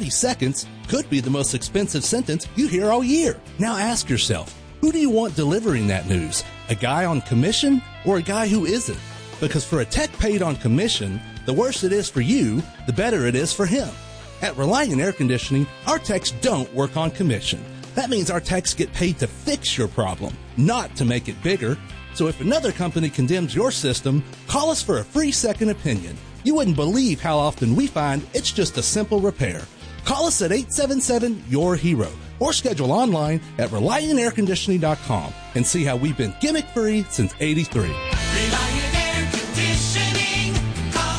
30 seconds could be the most expensive sentence you hear all year. Now ask yourself, who do you want delivering that news? A guy on commission or a guy who isn't? Because for a tech paid on commission, the worse it is for you, the better it is for him. At Reliant Air Conditioning, our techs don't work on commission. That means our techs get paid to fix your problem, not to make it bigger. So if another company condemns your system, call us for a free second opinion. You wouldn't believe how often we find it's just a simple repair. Call us at 877-YOUR-HERO or schedule online at ReliantAirConditioning.com and see how we've been gimmick-free since '83. Reliant Air Conditioning. Call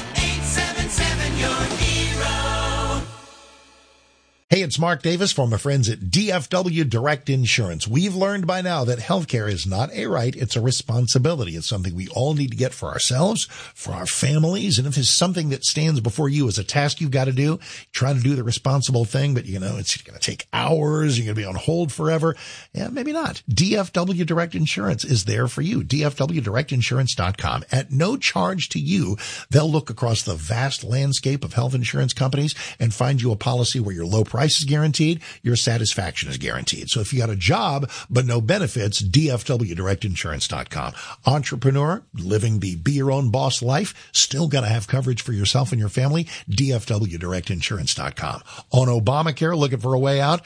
877-YOUR-HERO. Hey, it's Mark Davis from my friends at DFW Direct Insurance. We've learned by now that healthcare is not a right, it's a responsibility. It's something we all need to get for ourselves, for our families, and if it's something that stands before you as a task you've got to do, try to do the responsible thing, but it's going to take hours, you're going to be on hold forever. Yeah, maybe not. DFW Direct Insurance is there for you. DFWDirectInsurance.com. At no charge to you, they'll look across the vast landscape of health insurance companies and find you a policy where your low price is guaranteed, your satisfaction is guaranteed. So if you got a job but no benefits, DFWDirectInsurance.com. Entrepreneur, living the be your own boss life, still got to have coverage for yourself and your family, DFWDirectInsurance.com. On Obamacare, looking for a way out,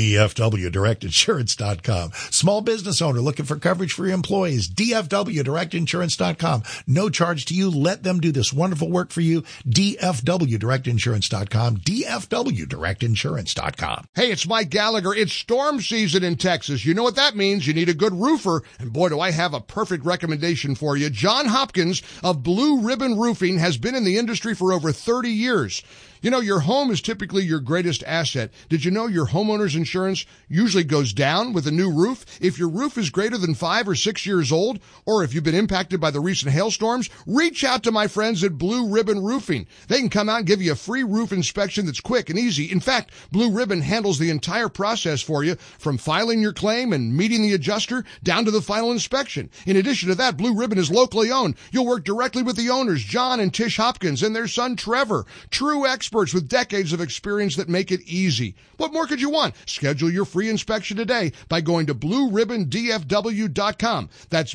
DFWDirectInsurance.com. Small business owner looking for coverage for your employees, DFWDirectInsurance.com. No charge to you. Let them do this wonderful work for you, DFWDirectInsurance.com, DFWDirectInsurance.com. Hey, it's Mike Gallagher. It's storm season in Texas. You know what that means. You need a good roofer. And boy, do I have a perfect recommendation for you. John Hopkins of Blue Ribbon Roofing has been in the industry for over 30 years. You know, your home is typically your greatest asset. Did you know your homeowner's insurance usually goes down with a new roof? If your roof is greater than 5 or 6 years old, or if you've been impacted by the recent hailstorms, reach out to my friends at Blue Ribbon Roofing. They can come out and give you a free roof inspection that's quick and easy. In fact, Blue Ribbon handles the entire process for you, from filing your claim and meeting the adjuster down to the final inspection. In addition to that, Blue Ribbon is locally owned. You'll work directly with the owners, John and Tish Hopkins, and their son, Trevor. True experts with decades of experience that make it easy. What more could you want? Schedule your free inspection today by going to BlueRibbonDFW.com. That's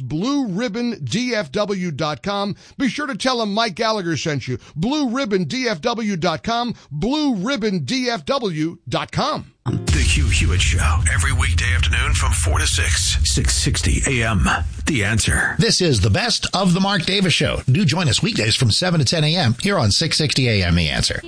BlueRibbonDFW.com. Be sure to tell them Mike Gallagher sent you. BlueRibbonDFW.com. BlueRibbonDFW.com. The Hugh Hewitt Show, every weekday afternoon from 4 to 6, 660 AM. The Answer. This is the best of the Mark Davis Show. Do join us weekdays from 7 to 10 a.m. here on 660 AM. The Answer.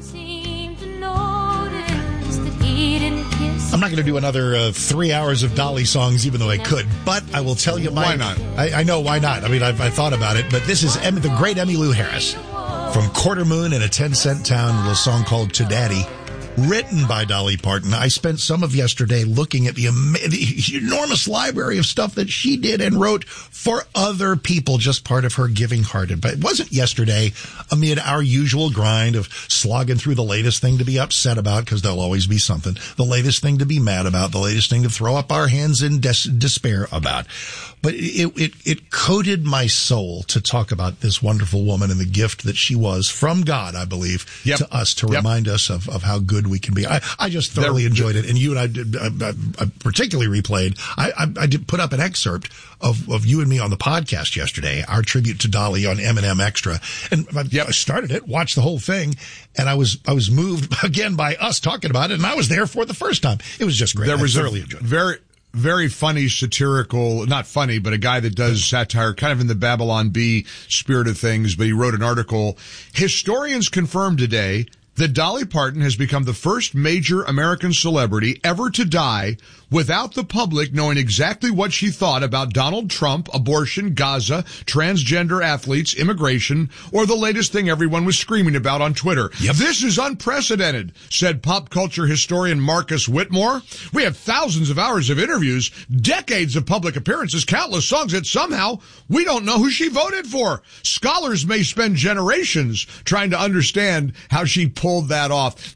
I'm not going to do another 3 hours of Dolly songs, even though I could, but I will tell you why not. I know why not. I mean, I thought about it, but this is the great Emmylou Harris from Quarter Moon in a 10-Cent Town, a little song called To Daddy. Written by Dolly Parton. I spent some of yesterday looking at the enormous library of stuff that she did and wrote for other people, just part of her giving hearted. But it wasn't yesterday amid our usual grind of slogging through the latest thing to be upset about, because there'll always be something, the latest thing to be mad about, the latest thing to throw up our hands in despair about. But it coated my soul to talk about this wonderful woman and the gift that she was from God, I believe, to us, to remind us of how good we can be. I just thoroughly enjoyed it. And you and I did, I particularly replayed. I did put up an excerpt of you and me on the podcast yesterday, our tribute to Dolly on M&M Extra. And I started it, watched the whole thing, and I was moved again by us talking about it. And I was there for the first time. It was just great. There was thoroughly enjoyed it. Very funny satirical, not funny, but a guy that does satire kind of in the Babylon Bee spirit of things, but he wrote an article. Historians confirmed today that Dolly Parton has become the first major American celebrity ever to die without the public knowing exactly what she thought about Donald Trump, abortion, Gaza, transgender athletes, immigration, or the latest thing everyone was screaming about on Twitter. This is unprecedented, said pop culture historian Marcus Whitmore. We have thousands of hours of interviews, decades of public appearances, countless songs, yet somehow we don't know who she voted for. Scholars may spend generations trying to understand how she pulled that off.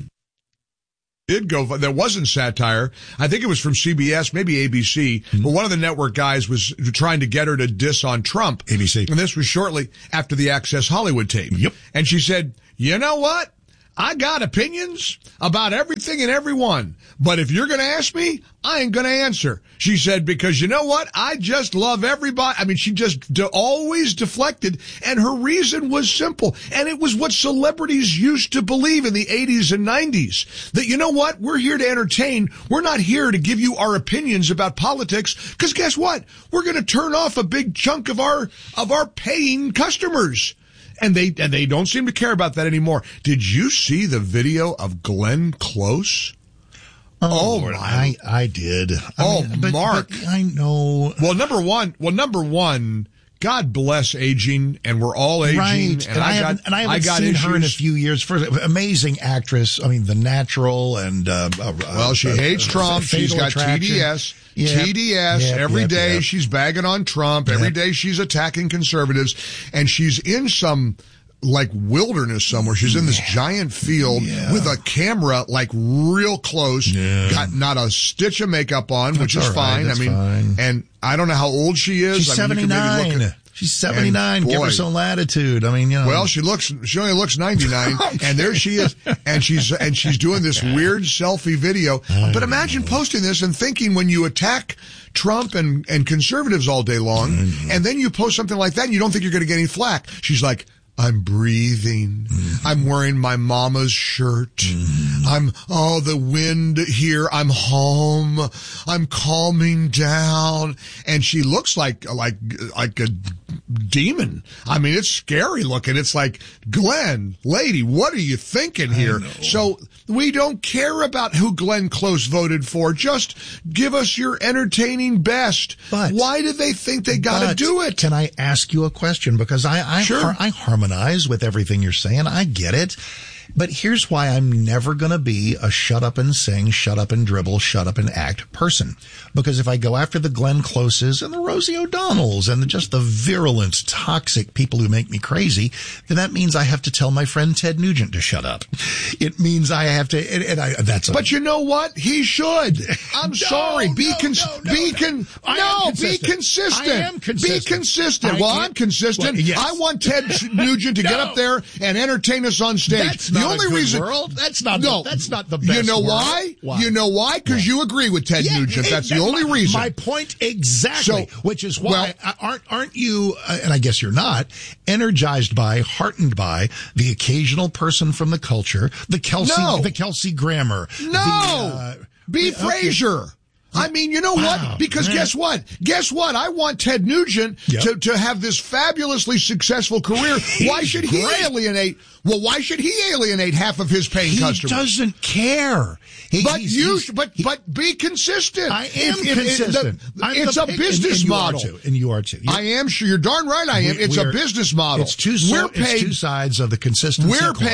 There wasn't satire. I think it was from CBS, maybe ABC, but one of the network guys was trying to get her to diss on Trump. ABC. And this was shortly after the Access Hollywood tape. And she said, you know what? I got opinions about everything and everyone, but if you're going to ask me, I ain't going to answer. She said, because you know what? I just love everybody. I mean, she just always deflected, and her reason was simple. And it was what celebrities used to believe in the 80s and 90s. That, you know what? We're here to entertain. We're not here to give you our opinions about politics, because guess what? We're going to turn off a big chunk of our paying customers. And they don't seem to care about that anymore. Did you see the video of Glenn Close? Oh, my. I did. Mark. But I know. Well, number one, God bless aging, and we're all aging. Right. And I haven't seen issues. her in a few years. First, amazing actress. I mean, The Natural and well, she hates Trump. She's got Attraction. TDS. Yep. TDS. Yep, Every yep, day yep. she's bagging on Trump. Every day she's attacking conservatives. And she's in some like wilderness somewhere. She's in this giant field with a camera like real close. Yeah. Got not a stitch of makeup on, which is fine. That's I mean, fine. And I don't know how old she is. She's I mean, you can maybe 79. look at, She's 79. Give her some latitude. I mean, you know. Well, she only looks 99, and there she is, and she's doing this weird selfie video. But imagine posting this and thinking when you attack Trump and conservatives all day long, and then you post something like that, and you don't think you're going to get any flack. She's like, I'm breathing. I'm wearing my mama's shirt. The wind here. I'm home. I'm calming down. And she looks like a demon. I mean, it's scary looking. It's like, Glenn, lady, what are you thinking here? So we don't care about who Glenn Close voted for. Just give us your entertaining best. But why do they think they got to do it? Can I ask you a question? Because I harmonize with everything you're saying. I get it. But here's why I'm never going to be a shut up and sing, shut up and dribble, shut up and act person. Because if I go after the Glenn Closes and the Rosie O'Donnells and just the virulent, toxic people who make me crazy, then that means I have to tell my friend Ted Nugent to shut up. It means I have to, But you know what? He should. I'm sorry. Be consistent. I am consistent. Be consistent. Well, I'm consistent. Well, yes. I want Ted Nugent to get up there and entertain us on stage. That's the only reason. World? That's not the best. You know world. why? You know why? Because you agree with Ted Nugent. That's the only reason. My point exactly. So, which is why aren't you? And I guess you're not energized by, heartened by the occasional person from the culture, the Kelsey Grammer. No, B. Frazier. I mean, you know what? Because guess what? I want Ted Nugent to have this fabulously successful career. Why should he alienate? Well, why should he alienate half of his paying customers? He doesn't care. But be consistent. I am consistent. It's a business model. And you are too. I am sure. You're darn right I am. It's a business model. It's two sides of the consistency.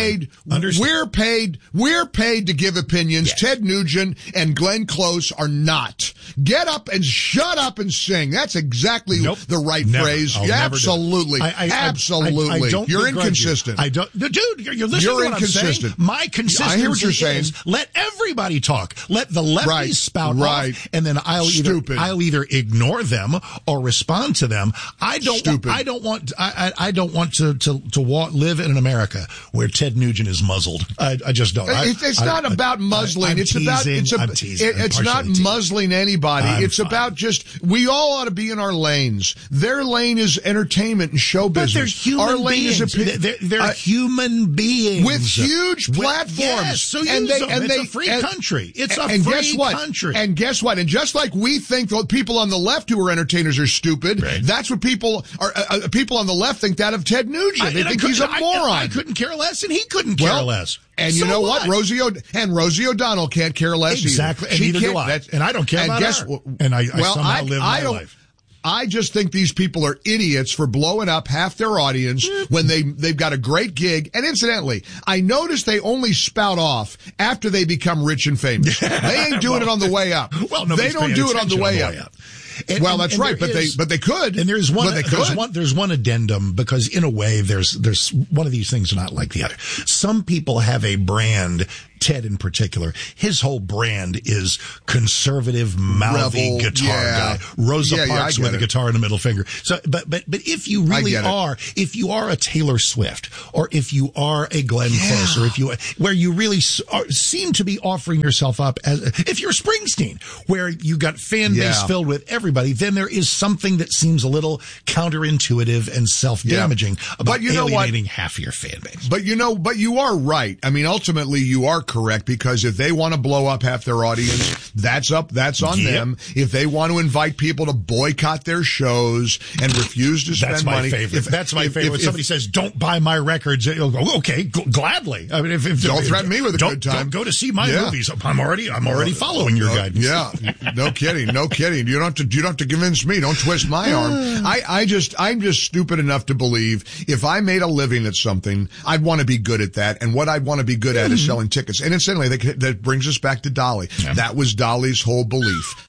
We're paid to give opinions. Yes. Ted Nugent and Glenn Close are not. Get up and shut up and sing. That's exactly the right phrase. Absolutely. Absolutely. You're inconsistent. Dude, you're listening to what I'm saying. My consistency I hear what you're saying. Is let everybody talk. Let the lefties spout off, and then I'll either ignore them or respond to them. I don't want to live in an America where Ted Nugent is muzzled. I just don't. It's not about muzzling. It's not muzzling anybody. It's about we all ought to be in our lanes. Their lane is entertainment and show business. But they're human beings. They're human beings with huge platforms. Yes, so it's a free country. It's a free country. And guess what? And just like we think the people on the left who are entertainers are stupid, that's what people on the left think that of Ted Nugent. They think he's a moron. I couldn't care less, and he couldn't care less. And you know what? Rosie O'Donnell can't care less exactly. either. And neither do I. And I don't care about her. And I somehow live my life. I just think these people are idiots for blowing up half their audience when they've got a great gig. And incidentally, I noticed they only spout off after they become rich and famous. They ain't doing it on the way up. Well, they don't do it on the way up. Well, that's right, but they could. And there's one, but they could. there's one addendum, because in a way there's one of these things are not like the other. Some people have a brand. Ted in particular, his whole brand is conservative, mouthy guitar guy. Rosa Parks with a guitar and a middle finger. So, but if you really are, if you are a Taylor Swift, or if you are a Glenn Close, or where you really seem to be offering yourself up as, if you're Springsteen, where you got fan base filled with everybody, then there is something that seems a little counterintuitive and self-damaging about alienating half of your fan base. But you are right. I mean, ultimately you are correct, because if they want to blow up half their audience, that's on them. If they want to invite people to boycott their shows and refuse to spend money. That's my favorite. When somebody says, don't buy my records, you'll go, okay, gladly. I mean, don't threaten me with a good time. Don't go to see my movies. I'm already following your guidance. Yeah. No kidding. You don't have to convince me. Don't twist my arm. I'm just stupid enough to believe if I made a living at something, I'd want to be good at that. And what I'd want to be good at is selling tickets. And incidentally, that brings us back to Dolly. Yeah. That was Dolly's whole belief.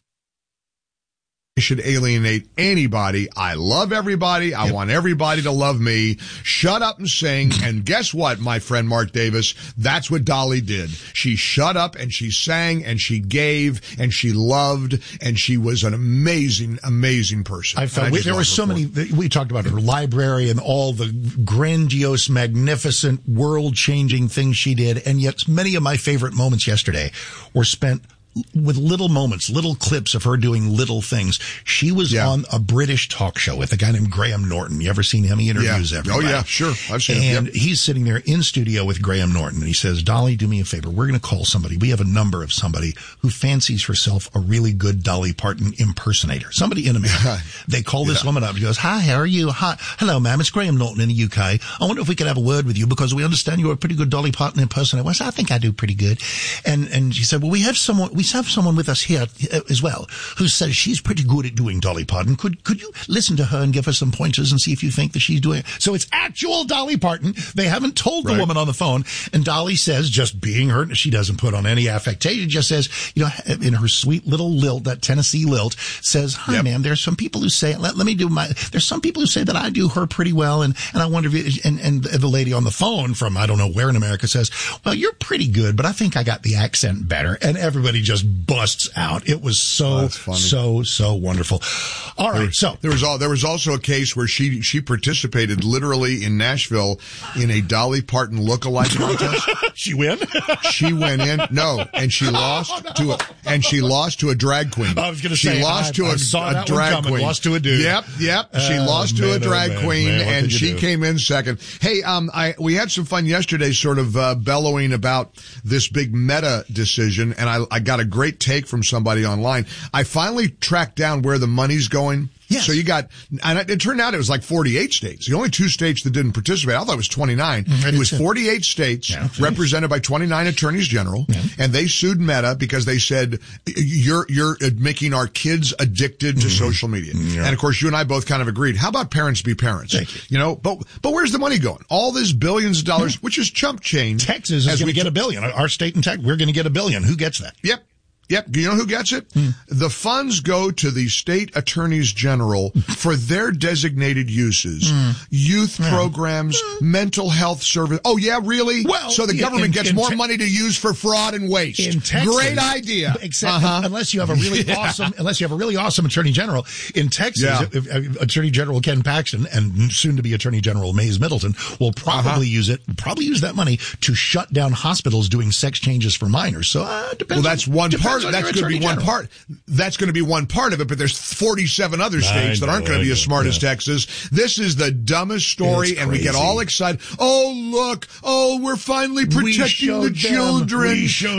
I should alienate anybody. I love everybody. I want everybody to love me. Shut up and sing. And guess what, my friend Mark Davis? That's what Dolly did. She shut up and she sang and she gave and she loved, and she was an amazing, amazing person. I felt there were so many. We talked about her library and all the grandiose, magnificent, world-changing things she did, and yet many of my favorite moments yesterday were spent with little moments, little clips of her doing little things. She was on a British talk show with a guy named Graham Norton. You ever seen him? He interviews everybody. Oh, yeah, sure. I've seen him. And he's sitting there in studio with Graham Norton, and he says, Dolly, do me a favor. We're going to call somebody. We have a number of somebody who fancies herself a really good Dolly Parton impersonator. Somebody in America. They call this woman up. She goes, hi, how are you? Hi. Hello, ma'am. It's Graham Norton in the UK. I wonder if we could have a word with you, because we understand you're a pretty good Dolly Parton impersonator. I said, I think I do pretty good. And she said, well, we have someone with us here as well who says she's pretty good at doing Dolly Parton. Could you listen to her and give her some pointers and see if you think that she's doing it? So it's actual Dolly Parton. They haven't told the woman on the phone, and Dolly says, just being her, she doesn't put on any affectation, just says, in her sweet little lilt, that Tennessee lilt, says, hi ma'am, there's some people who say, there's some people who say that I do her pretty well, and I wonder if and the lady on the phone from I don't know where in America says, well, you're pretty good, but I think I got the accent better, and everybody just busts out. It was so wonderful. All right. So there was also a case where she participated literally in Nashville in a Dolly Parton lookalike contest. She win? She went in. No. And she lost to a drag queen. I was going to say, she lost to a drag queen. Lost to a dude. Yep. She lost to a drag queen, and she came in second. Hey, we had some fun yesterday sort of bellowing about this big Meta decision, and I got a great take from somebody online. I finally tracked down where the money's going. Yes. So you got, and it turned out it was like 48 states. The only 2 states that didn't participate, I thought it was 29. It was 48 states represented by 29 attorneys general, and they sued Meta because they said, you're making our kids addicted to social media. And of course, you and I both kind of agreed. How about parents be parents? Thank you. But where's the money going? All this billions of dollars, which is chump change. Texas is going to get $1 billion. Our state in Texas, we're going to get $1 billion. Who gets that? Yep. Do you know who gets it? The funds go to the state attorneys general for their designated uses. Youth programs, mental health service. Oh, yeah, really? Well, so the government gets more money to use for fraud and waste. In Texas, great idea. Except unless you have a really awesome attorney general. In Texas, Attorney General Ken Paxton and soon to be Attorney General Mays Middleton will probably use that money to shut down hospitals doing sex changes for minors. So depends. Well, that's one part. That's going to be one part. That's going to be one part of it, but there's 47 other states that aren't going to be as smart as Texas. This is the dumbest story, and we get all excited. Oh, look. Oh, we're finally protecting the children.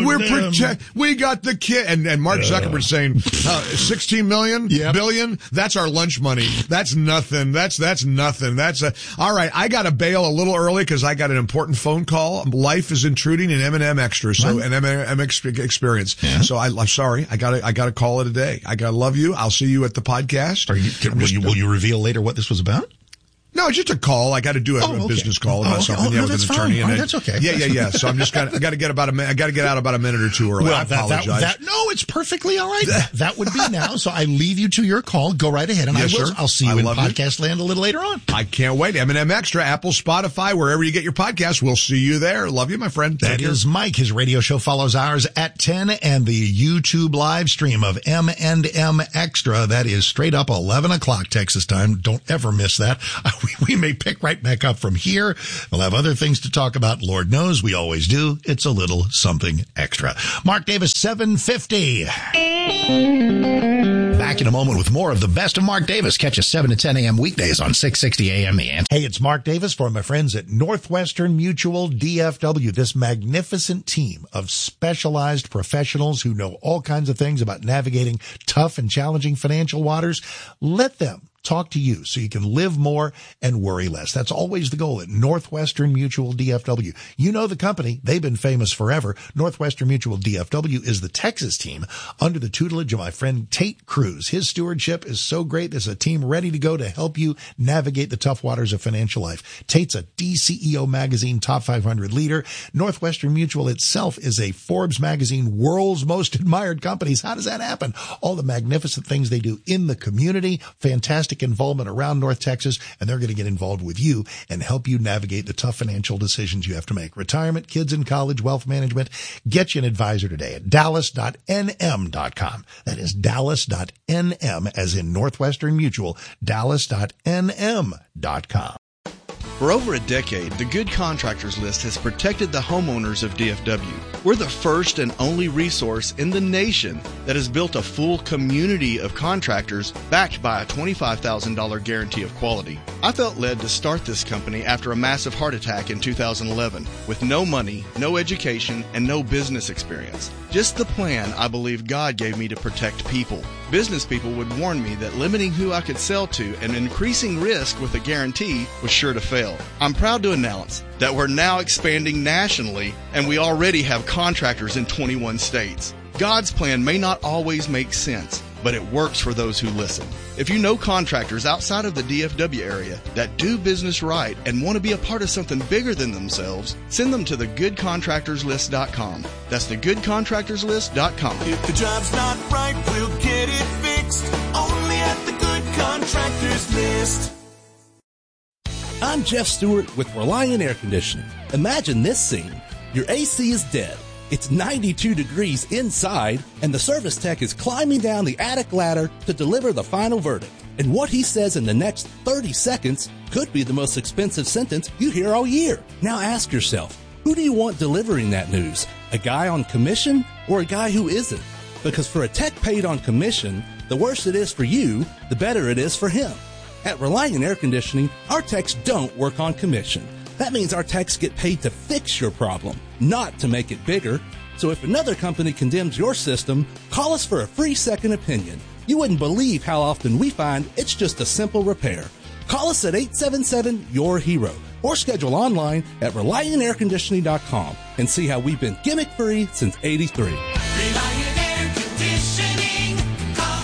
We got the kid. And Mark Zuckerberg saying, 16 million billion. That's our lunch money. That's nothing. That's nothing. All right. I got to bail a little early because I got an important phone call. Life is intruding in M&M Extra. So an M&M experience. Yeah. So I'm sorry. I gotta call it a day. I gotta love you. I'll see you at the podcast. Will you reveal later what this was about? No, it's just a call. I got to do a business call about something. Yeah, with an attorney. And that's okay. Yeah. So I'm just I got to get out about a minute or two early. Well, I apologize. No, it's perfectly all right. That would be now. So I leave you to your call. Go right ahead, and Yes, sir. I'll see you in podcast land a little later on. I can't wait. M&M Extra, Apple, Spotify, wherever you get your podcasts. We'll see you there. Love you, my friend. That is Mike. His radio show follows ours at 10, and the YouTube live stream of M&M Extra. That is straight up 11 o'clock Texas time. Don't ever miss that. We may pick right back up from here. We'll have other things to talk about. Lord knows we always do. It's a little something extra. Mark Davis, 750. Back in a moment with more of the best of Mark Davis. Catch us 7 to 10 a.m. weekdays on 660 a.m. The Answer. Hey, it's Mark Davis for my friends at Northwestern Mutual DFW. This magnificent team of specialized professionals who know all kinds of things about navigating tough and challenging financial waters. Let them talk to you so you can live more and worry less. That's always the goal at Northwestern Mutual DFW. You know the company. They've been famous forever. Northwestern Mutual DFW is the Texas team under the tutelage of my friend Tate Cruz. His stewardship is so great. There's a team ready to go to help you navigate the tough waters of financial life. Tate's a DCEO magazine top 500 leader. Northwestern Mutual itself is a Forbes magazine world's most admired companies. How does that happen? All the magnificent things they do in the community. Fantastic involvement around North Texas, and they're going to get involved with you and help you navigate the tough financial decisions you have to make. Retirement, kids in college, wealth management. Get you an advisor today at dallas.nm.com. That is dallas.nm as in Northwestern Mutual, dallas.nm.com. For over a decade, the Good Contractors List has protected the homeowners of DFW. We're the first and only resource in the nation that has built a full community of contractors backed by a $25,000 guarantee of quality. I felt led to start this company after a massive heart attack in 2011 with no money, no education, and no business experience. Just the plan I believe God gave me to protect people. Business people would warn me that limiting who I could sell to and increasing risk with a guarantee was sure to fail. I'm proud to announce that we're now expanding nationally, and we already have contractors in 21 states. God's plan may not always make sense, but it works for those who listen. If you know contractors outside of the DFW area that do business right and want to be a part of something bigger than themselves, send them to thegoodcontractorslist.com. That's thegoodcontractorslist.com. If the job's not right, we'll get it fixed. Only at the Good Contractors List. I'm Jeff Stewart with Reliant Air Conditioning. Imagine this scene. Your AC is dead. It's 92 degrees inside, and the service tech is climbing down the attic ladder to deliver the final verdict. And what he says in the next 30 seconds could be the most expensive sentence you hear all year. Now ask yourself, who do you want delivering that news? A guy on commission or a guy who isn't? Because for a tech paid on commission, the worse it is for you, the better it is for him. At Reliant Air Conditioning, our techs don't work on commission. That means our techs get paid to fix your problem, not to make it bigger. So if another company condemns your system, call us for a free second opinion. You wouldn't believe how often we find it's just a simple repair. Call us at 877-YOUR-HERO or schedule online at ReliantAirConditioning.com and see how we've been gimmick-free since '83. Reliant Air Conditioning. Call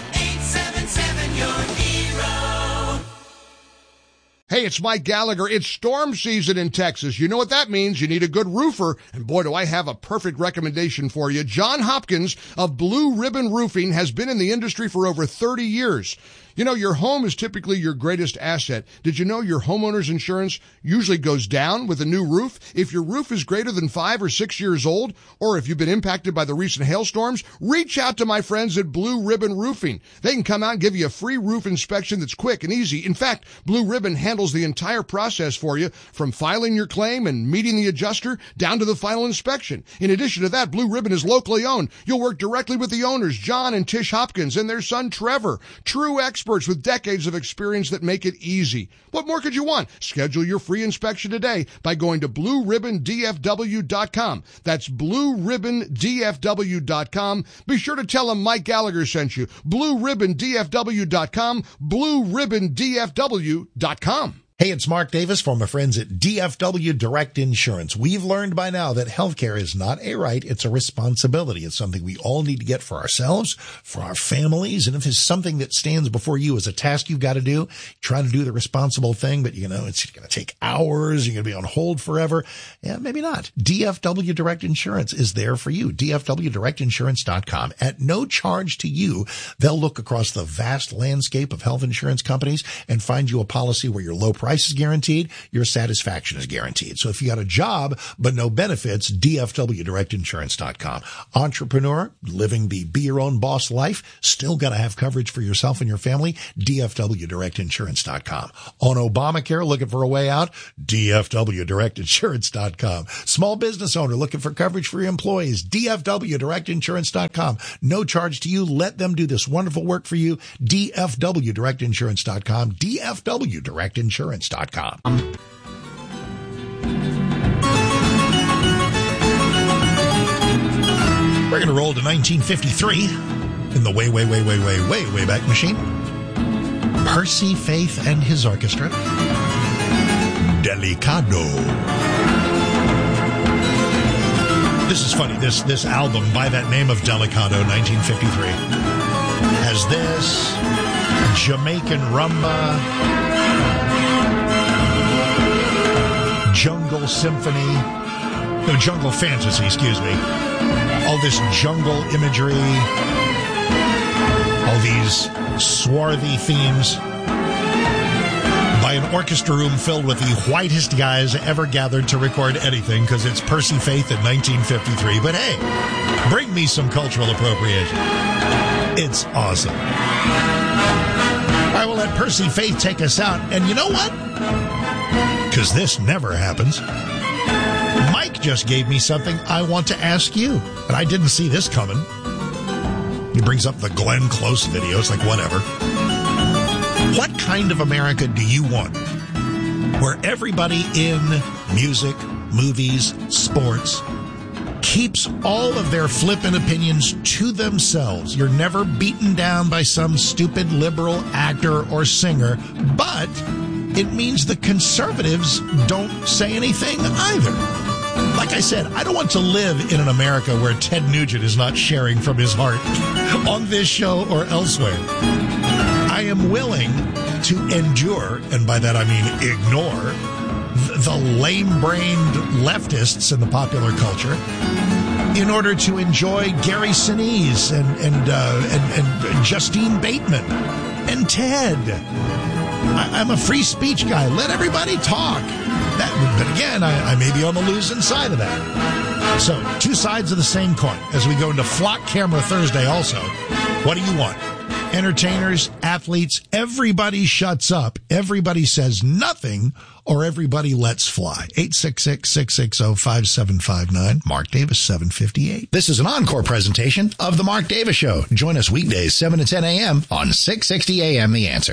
877-YOUR-HERO. Hey, it's Mike Gallagher. It's storm season in Texas. You know what that means. You need a good roofer. And boy, do I have a perfect recommendation for you. John Hopkins of Blue Ribbon Roofing has been in the industry for over 30 years. You know, your home is typically your greatest asset. Did you know your homeowner's insurance usually goes down with a new roof? If your roof is greater than 5 or 6 years old, or if you've been impacted by the recent hailstorms, reach out to my friends at Blue Ribbon Roofing. They can come out and give you a free roof inspection that's quick and easy. In fact, Blue Ribbon handles the entire process for you, from filing your claim and meeting the adjuster down to the final inspection. In addition to that, Blue Ribbon is locally owned. You'll work directly with the owners, John and Tish Hopkins, and their son, Trevor. True experts with decades of experience that make it easy. What more could you want? Schedule your free inspection today by going to BlueRibbonDFW.com. That's BlueRibbonDFW.com. Be sure to tell them Mike Gallagher sent you. BlueRibbonDFW.com. BlueRibbonDFW.com. Hey, it's Mark Davis from my friends at DFW Direct Insurance. We've learned by now that healthcare is not a right, it's a responsibility. It's something we all need to get for ourselves, for our families, and if it's something that stands before you as a task you've got to do, try to do the responsible thing, but it's going to take hours, you're going to be on hold forever. Yeah, maybe not. DFW Direct Insurance is there for you. DFWDirectInsurance.com. At no charge to you, they'll look across the vast landscape of health insurance companies and find you a policy where your low price is guaranteed, your satisfaction is guaranteed. So if you got a job but no benefits, DFWDirectInsurance.com. Entrepreneur, living the be your own boss life, still got to have coverage for yourself and your family, DFWDirectInsurance.com. On Obamacare, looking for a way out, DFWDirectInsurance.com. Small business owner looking for coverage for your employees, DFWDirectInsurance.com. No charge to you. Let them do this wonderful work for you, DFWDirectInsurance.com, DFWDirectInsurance.com. We're going to roll to 1953 in the way back machine. Percy Faith and his orchestra. Delicado. This is funny. This album by that name of Delicado, 1953, has this Jamaican rumba, jungle symphony, no, jungle fantasy, excuse me. All this jungle imagery, all these swarthy themes by an orchestra room filled with the whitest guys ever gathered to record anything, because it's Percy Faith in 1953. But hey, bring me some cultural appropriation. It's awesome. I will let Percy Faith take us out. And you know what? Because this never happens. Mike just gave me something I want to ask you, and I didn't see this coming. He brings up the Glenn Close video. It's like, whatever. What kind of America do you want? Where everybody in music, movies, sports keeps all of their flippant opinions to themselves. You're never beaten down by some stupid liberal actor or singer, but it means the conservatives don't say anything either. Like I said, I don't want to live in an America where Ted Nugent is not sharing from his heart on this show or elsewhere. I am willing to endure, and by that I mean ignore, the lame-brained leftists in the popular culture in order to enjoy Gary Sinise and Justine Bateman and Ted. I'm a free speech guy. Let everybody talk. But again, I may be on the losing side of that. So, two sides of the same coin. As we go into Flock Camera Thursday also, what do you want? Entertainers, athletes, everybody shuts up. Everybody says nothing, or everybody lets fly. 866-660-5759. Mark Davis, 758. This is an encore presentation of The Mark Davis Show. Join us weekdays, 7 to 10 a.m. on 660 a.m. The Answer.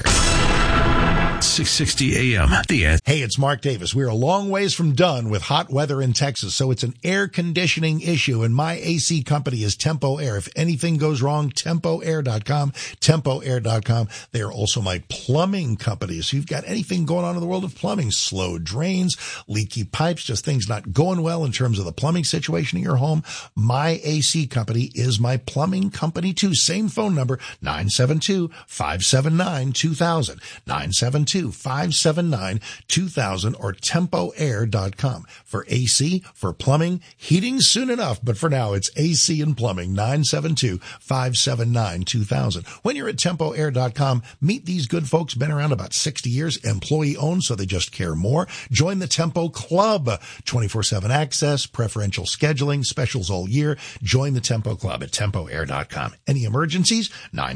660 a.m. The Answer. Hey, it's Mark Davis. We're a long ways from done with hot weather in Texas, so it's an air conditioning issue, and my AC company is Tempo Air. If anything goes wrong, TempoAir.com, TempoAir.com. They are also my plumbing company. So you've got anything going on in the world of plumbing, slow drains, leaky pipes, just things not going well in terms of the plumbing situation in your home, my AC company is my plumbing company too. Same phone number, 972-579-2000, 972-579-2000, or TempoAir.com for AC, for plumbing, heating soon enough, but for now it's AC and plumbing, 972-579-2000. When you're at TempoAir.com, meet these good folks, been around about 60 years, employee owned, so they just care more. Join the Tempo Club, 24/7 access, preferential scheduling, specials all year. Join the Tempo Club at TempoAir.com. Any emergencies?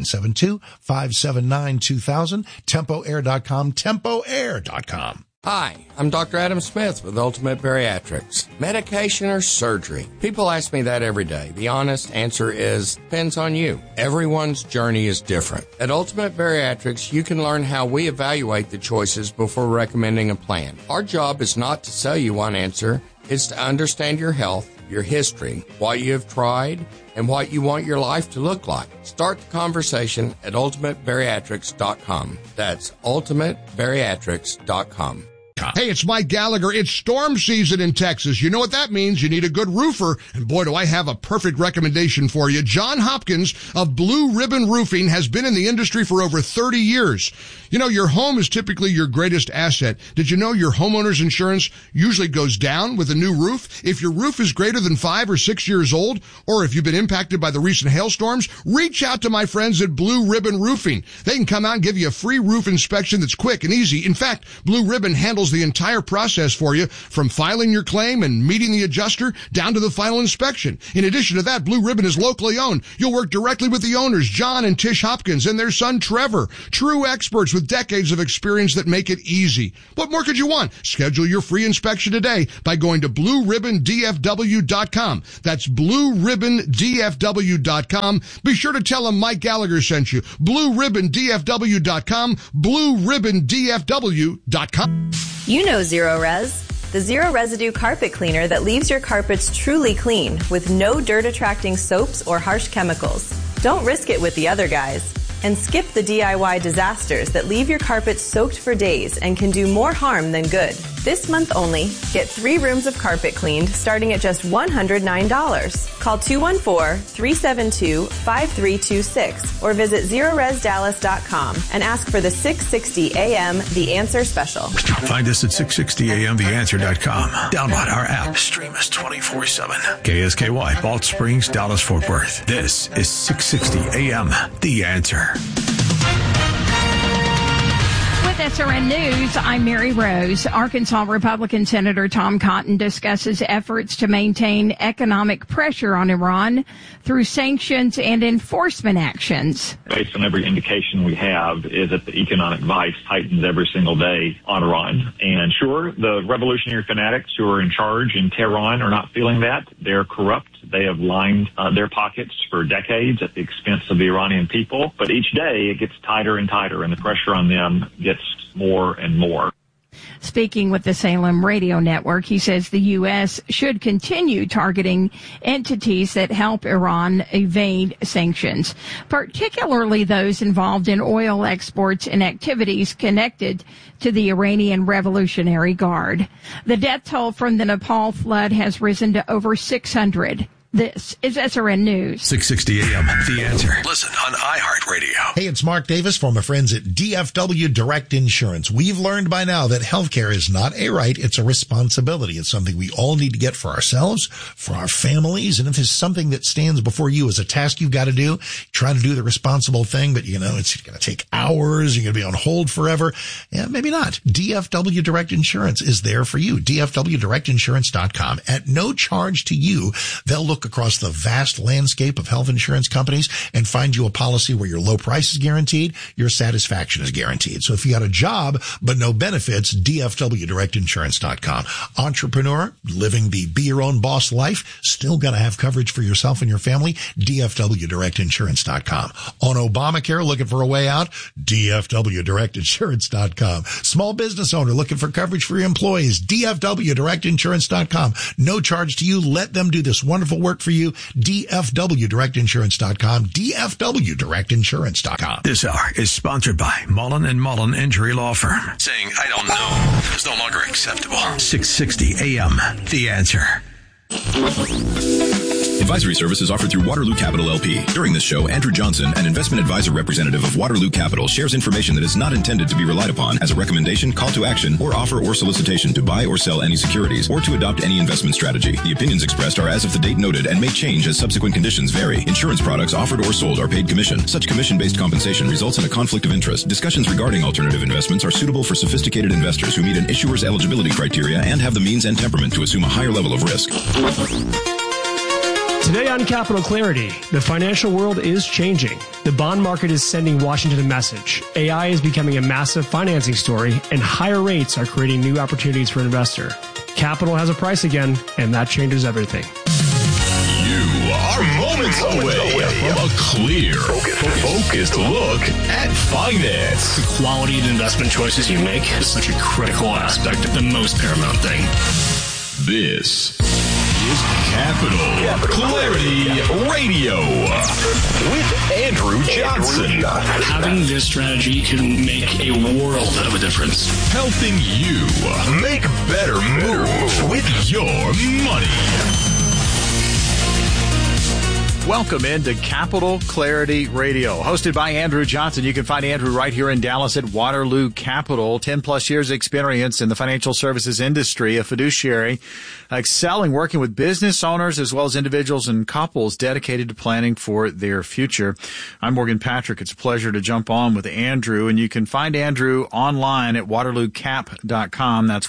972-579-2000, TempoAir.com, TempoAir.com. Hi, I'm Dr. Adam Smith with Ultimate Bariatrics. Medication or surgery? People ask me that every day. The honest answer is, depends on you. Everyone's journey is different. At Ultimate Bariatrics, you can learn how we evaluate the choices before recommending a plan. Our job is not to sell you one answer, it's to understand your health, your history, what you have tried, and what you want your life to look like. Start the conversation at ultimatebariatrics.com. That's ultimatebariatrics.com. Hey, it's Mike Gallagher. It's storm season in Texas. You know what that means. You need a good roofer. And boy, do I have a perfect recommendation for you. John Hopkins of Blue Ribbon Roofing has been in the industry for over 30 years. You know, your home is typically your greatest asset. Did you know your homeowner's insurance usually goes down with a new roof? If your roof is greater than 5 or 6 years old, or if you've been impacted by the recent hailstorms, reach out to my friends at Blue Ribbon Roofing. They can come out and give you a free roof inspection that's quick and easy. In fact, Blue Ribbon handles the entire process for you, from filing your claim and meeting the adjuster down to the final inspection. In addition to that, Blue Ribbon is locally owned. You'll work directly with the owners, John and Tish Hopkins, and their son Trevor, true experts with decades of experience that make it easy. What more could you want? Schedule your free inspection today by going to BlueRibbonDFW.com. That's BlueRibbonDFW.com. Be sure to tell them Mike Gallagher sent you. BlueRibbonDFW.com, BlueRibbonDFW.com. You know Zero Res, the zero residue carpet cleaner that leaves your carpets truly clean with no dirt attracting soaps or harsh chemicals. Don't risk it with the other guys. And skip the DIY disasters that leave your carpets soaked for days and can do more harm than good. This month only, get 3 rooms of carpet cleaned starting at just $109. Call 214-372-5326 or visit ZeroResDallas.com and ask for the 660 AM The Answer special. Find us at 660amtheanswer.com. Download our app. Stream us 24/7. KSKY, Balch Springs, Dallas, Fort Worth. This is 660 AM The Answer. With SRN News, I'm Mary Rose. Arkansas Republican Senator Tom Cotton discusses efforts to maintain economic pressure on Iran through sanctions and enforcement actions. Based on every indication we have is that the economic vice tightens every single day on Iran. And sure, the revolutionary fanatics who are in charge in Tehran are not feeling that. They're corrupt. They have lined their pockets for decades at the expense of the Iranian people. But each day it gets tighter and tighter, and the pressure on them gets more and more. Speaking with the Salem Radio Network, he says the U.S. should continue targeting entities that help Iran evade sanctions, particularly those involved in oil exports and activities connected to the Iranian Revolutionary Guard. The death toll from the Nepal flood has risen to over 600. This is SRN News. 660 AM, The Answer. Listen on iHeartRadio. Hey, it's Mark Davis from my friends at DFW Direct Insurance. We've learned by now that healthcare is not a right, it's a responsibility. It's something we all need to get for ourselves, for our families, and if there's something that stands before you as a task you've got to do, try to do the responsible thing, but it's going to take hours, you're going to be on hold forever. Yeah, maybe not. DFW Direct Insurance is there for you. DFWDirectInsurance.com. At no charge to you, they'll look across the vast landscape of health insurance companies and find you a policy where your low price is guaranteed, your satisfaction is guaranteed. So if you got a job but no benefits, DFWDirectInsurance.com. Entrepreneur, living the be your own boss life, still got to have coverage for yourself and your family, DFWDirectInsurance.com. On Obamacare, looking for a way out, DFWDirectInsurance.com. Small business owner looking for coverage for your employees, DFWDirectInsurance.com. No charge to you. Let them do this wonderful work for you. DFWDirectInsurance.com. DFWDirectInsurance.com. This hour is sponsored by Mullen & Mullen Injury Law Firm. Saying, I don't know, is no longer acceptable. 660 AM, The Answer. Advisory services offered through Waterloo Capital LP. During this show, Andrew Johnson, an investment advisor representative of Waterloo Capital, shares information that is not intended to be relied upon as a recommendation, call to action, or offer or solicitation to buy or sell any securities or to adopt any investment strategy. The opinions expressed are as of the date noted and may change as subsequent conditions vary. Insurance products offered or sold are paid commission. Such commission-based compensation results in a conflict of interest. Discussions regarding alternative investments are suitable for sophisticated investors who meet an issuer's eligibility criteria and have the means and temperament to assume a higher level of risk. Today on Capital Clarity, the financial world is changing. The bond market is sending Washington a message. AI is becoming a massive financing story, and higher rates are creating new opportunities for an investor. Capital has a price again, and that changes everything. You are moments away from a clear, focused look at finance. The quality of investment choices you make is such a critical aspect of the most paramount thing. This is Capital Clarity Radio with Andrew Johnson. Having this strategy can make a world of a difference. Helping you make better moves with your money. Welcome into Capital Clarity Radio, hosted by Andrew Johnson. You can find Andrew right here in Dallas at Waterloo Capital. 10 plus years experience in the financial services industry, a fiduciary, excelling working with business owners as well as individuals and couples dedicated to planning for their future. I'm Morgan Patrick. It's a pleasure to jump on with Andrew, and you can find Andrew online at waterloocap.com. That's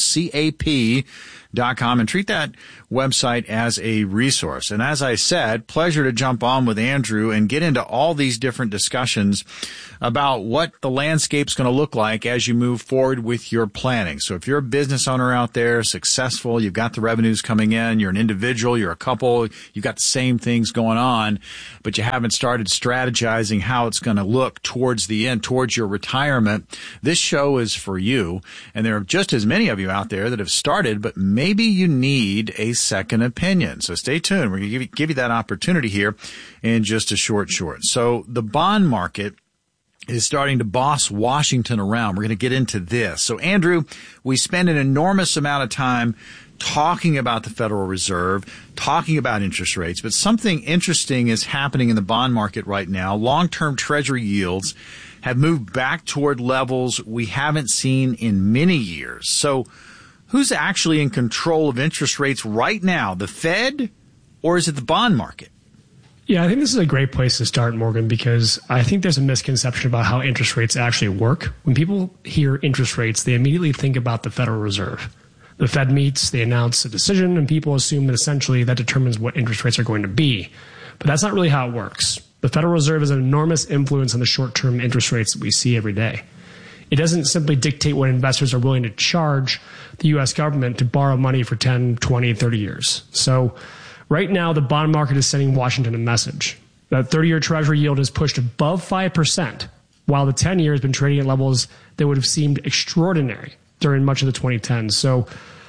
waterloocap.com, and treat that website as a resource. And as I said, pleasure to jump on with Andrew and get into all these different discussions about what the landscape's going to look like as you move forward with your planning. So if you're a business owner out there, successful, you've got the revenues coming in, you're an individual, you're a couple, you've got the same things going on, but you haven't started strategizing how it's going to look towards the end, towards your retirement, this show is for you. And there are just as many of you out there that have started, but maybe you need a second opinion. So stay tuned. We're going to give you that opportunity here in just a short. So the bond market is starting to boss Washington around. We're going to get into this. So Andrew, we spend an enormous amount of time talking about the Federal Reserve, talking about interest rates, but something interesting is happening in the bond market right now. Long-term Treasury yields have moved back toward levels we haven't seen in many years. So who's actually in control of interest rates right now, the Fed, or is it the bond market? Yeah, I think this is a great place to start, Morgan, because I think there's a misconception about how interest rates actually work. When people hear interest rates, they immediately think about the Federal Reserve. The Fed meets, they announce a decision, and people assume that essentially that determines what interest rates are going to be. But that's not really how it works. The Federal Reserve has an enormous influence on the short-term interest rates that we see every day. It doesn't simply dictate what investors are willing to charge the U.S. government to borrow money for 10, 20, 30 years. So right now, the bond market is sending Washington a message. That 30-year Treasury yield is pushed above 5%, while the 10-year has been trading at levels that would have seemed extraordinary during much of the 2010s. So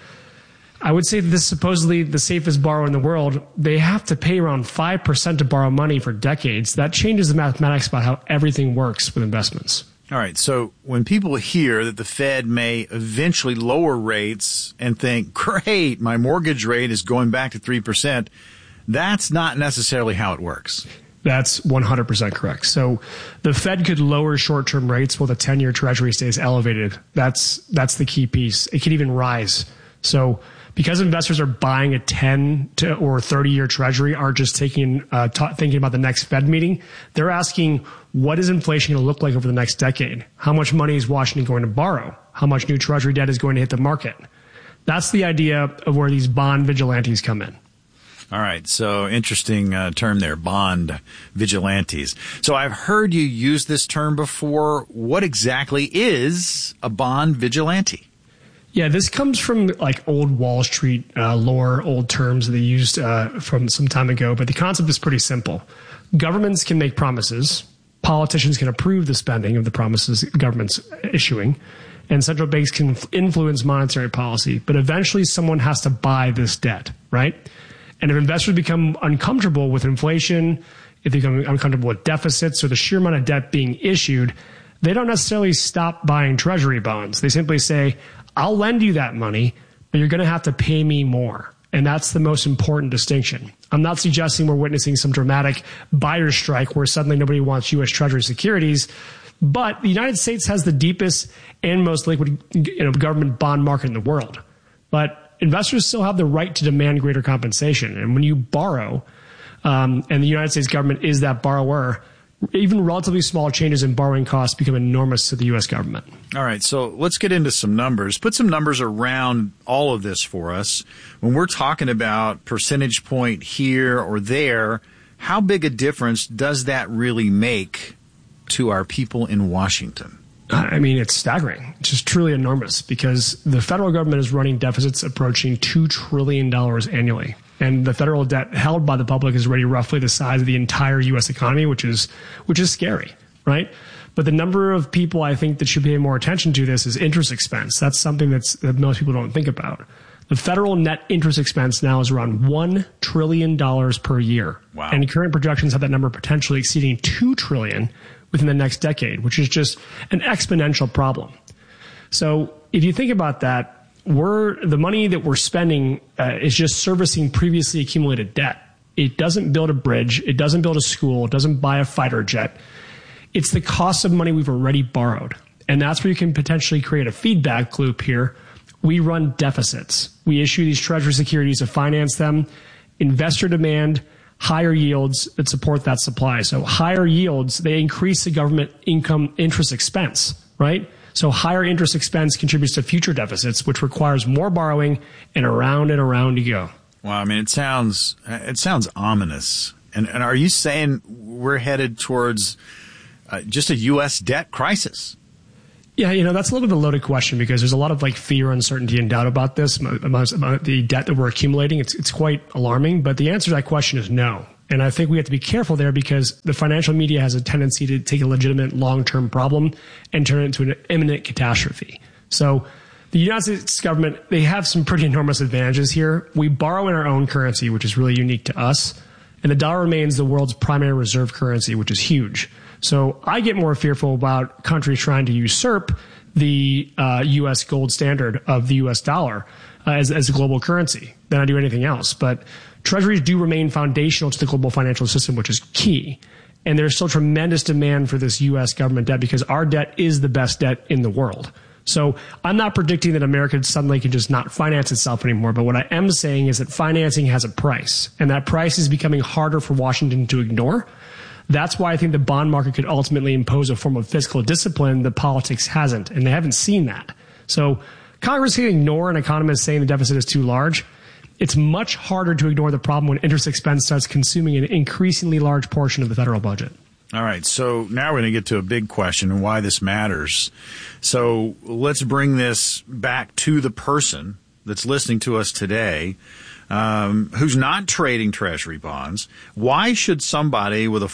I would say that this is supposedly the safest borrower in the world. They have to pay around 5% to borrow money for decades. That changes the mathematics about how everything works with investments. All right. So when people hear that the Fed may eventually lower rates and think, great, my mortgage rate is going back to 3%, that's not necessarily how it works. That's 100% correct. So the Fed could lower short-term rates while the 10-year Treasury stays elevated. That's the key piece. It could even rise. So because investors are buying a 10 to or 30-year Treasury, aren't just thinking about the next Fed meeting, they're asking, what is inflation going to look like over the next decade? How much money is Washington going to borrow? How much new Treasury debt is going to hit the market? That's the idea of where these bond vigilantes come in. All right. So interesting term there, bond vigilantes. So I've heard you use this term before. What exactly is a bond vigilante? Yeah, this comes from like old Wall Street lore, old terms that they used from some time ago. But the concept is pretty simple. Governments can make promises. Politicians can approve the spending of the promises government's issuing. And central banks can influence monetary policy. But eventually someone has to buy this debt, right? And if investors become uncomfortable with inflation, if they become uncomfortable with deficits or the sheer amount of debt being issued, they don't necessarily stop buying Treasury bonds. They simply say, I'll lend you that money, but you're going to have to pay me more. And that's the most important distinction. I'm not suggesting we're witnessing some dramatic buyer's strike where suddenly nobody wants U.S. Treasury securities. But the United States has the deepest and most liquid government bond market in the world. But investors still have the right to demand greater compensation. And when you borrow, and the United States government is that borrower, even relatively small changes in borrowing costs become enormous to the U.S. government. All right, so let's get into some numbers. Put some numbers around all of this for us. When we're talking about percentage point here or there, how big a difference does that really make to our people in Washington? I mean, it's staggering. It's just truly enormous because the federal government is running deficits approaching $2 trillion annually. And the federal debt held by the public is already roughly the size of the entire U.S. economy, which is scary, right? But the number of people I think that should pay more attention to this is interest expense. That's something that most people don't think about. The federal net interest expense now is around $1 trillion per year. Wow. And current projections have that number potentially exceeding $2 trillion within the next decade, which is just an exponential problem. So if you think about that, the money that we're spending is just servicing previously accumulated debt. It doesn't build a bridge. It doesn't build a school. It doesn't buy a fighter jet. It's the cost of money we've already borrowed. And that's where you can potentially create a feedback loop here. We run deficits. We issue these treasury securities to finance them. Investor demand, higher yields that support that supply. So higher yields, they increase the government income interest expense, right? So higher interest expense contributes to future deficits, which requires more borrowing, and around you go. Well, I mean, it sounds ominous. And are you saying we're headed towards just a U.S. debt crisis? Yeah, that's a little bit of a loaded question because there's a lot of fear, uncertainty, and doubt about this, about the debt that we're accumulating. It's quite alarming, but the answer to that question is no. And I think we have to be careful there because the financial media has a tendency to take a legitimate long-term problem and turn it into an imminent catastrophe. So the United States government, they have some pretty enormous advantages here. We borrow in our own currency, which is really unique to us. And the dollar remains the world's primary reserve currency, which is huge. So I get more fearful about countries trying to usurp the U.S. gold standard of the U.S. dollar as a global currency than I do anything else. But treasuries do remain foundational to the global financial system, which is key. And there's still tremendous demand for this U.S. government debt because our debt is the best debt in the world. So I'm not predicting that America suddenly can just not finance itself anymore. But what I am saying is that financing has a price, and that price is becoming harder for Washington to ignore. That's why I think the bond market could ultimately impose a form of fiscal discipline that politics hasn't, and they haven't seen that. So Congress can ignore an economist saying the deficit is too large. It's much harder to ignore the problem when interest expense starts consuming an increasingly large portion of the federal budget. All right, so now we're going to get to a big question and why this matters. So let's bring this back to the person that's listening to us today, who's not trading treasury bonds. Why should somebody with a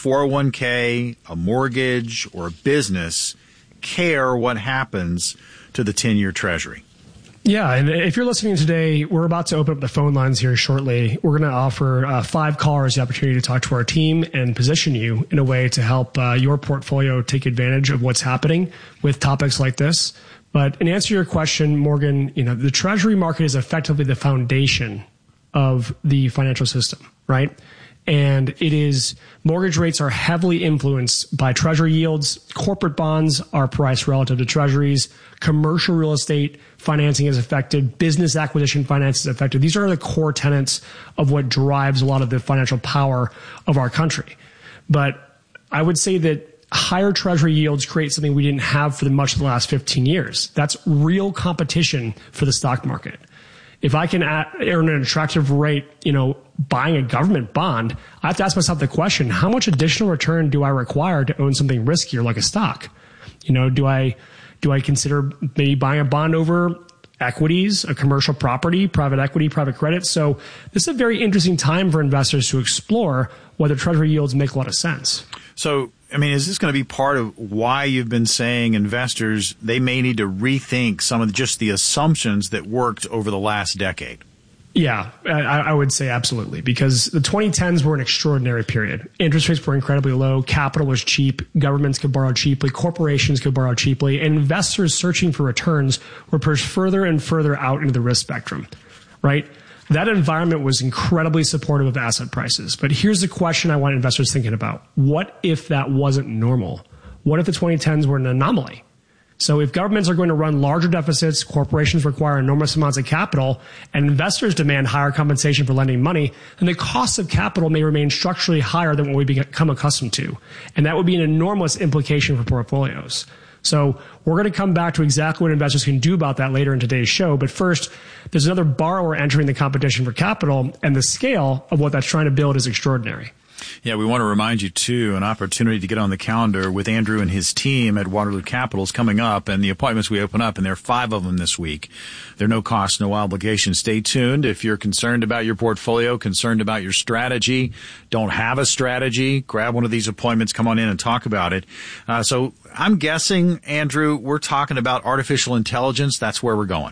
401k, a mortgage, or a business care what happens to the 10-year treasury? Yeah, and if you're listening today, we're about to open up the phone lines here shortly. We're going to offer 5 callers the opportunity to talk to our team and position you in a way to help your portfolio take advantage of what's happening with topics like this. But in answer to your question, Morgan, the treasury market is effectively the foundation of the financial system, right? And mortgage rates are heavily influenced by treasury yields. Corporate bonds are priced relative to treasuries. Commercial real estate financing is affected. Business acquisition finance is affected. These are the core tenets of what drives a lot of the financial power of our country. But I would say that higher treasury yields create something we didn't have for much of the last 15 years. That's real competition for the stock market. If I can earn an attractive rate, buying a government bond, I have to ask myself the question, how much additional return do I require to own something riskier like a stock? Do I consider maybe buying a bond over equities, a commercial property, private equity, private credit? So this is a very interesting time for investors to explore whether treasury yields make a lot of sense. So, is this going to be part of why you've been saying investors, they may need to rethink some of just the assumptions that worked over the last decade? Yeah, I would say absolutely, because the 2010s were an extraordinary period. Interest rates were incredibly low. Capital was cheap. Governments could borrow cheaply. Corporations could borrow cheaply. And investors searching for returns were pushed further and further out into the risk spectrum, right? That environment was incredibly supportive of asset prices. But here's the question I want investors thinking about. What if that wasn't normal? What if the 2010s were an anomaly? So if governments are going to run larger deficits, corporations require enormous amounts of capital, and investors demand higher compensation for lending money, then the cost of capital may remain structurally higher than what we become accustomed to. And that would be an enormous implication for portfolios. So we're going to come back to exactly what investors can do about that later in today's show. But first, there's another borrower entering the competition for capital, and the scale of what that's trying to build is extraordinary. Yeah, we want to remind you, too, an opportunity to get on the calendar with Andrew and his team at Waterloo Capital is coming up, and the appointments we open up, and there are 5 of them this week. They're no cost, no obligation. Stay tuned. If you're concerned about your portfolio, concerned about your strategy, don't have a strategy, grab one of these appointments, come on in and talk about it. So I'm guessing, Andrew, we're talking about artificial intelligence. That's where we're going.